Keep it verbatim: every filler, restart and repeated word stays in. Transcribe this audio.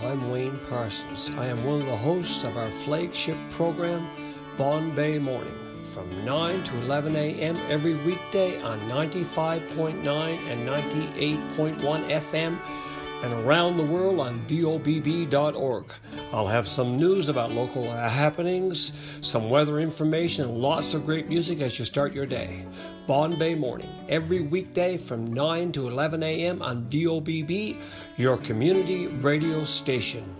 I'm Wayne Parsons. I am one of the hosts of our flagship program, Bombay Morning, from nine to eleven a.m. every weekday on ninety-five point nine and ninety-eight point one F M and around the world on V O B B dot org. I'll have some news about local happenings, some weather information, and lots of great music as you start your day. Bombay Morning, every weekday from nine to eleven a.m. on V O B B, your community radio station.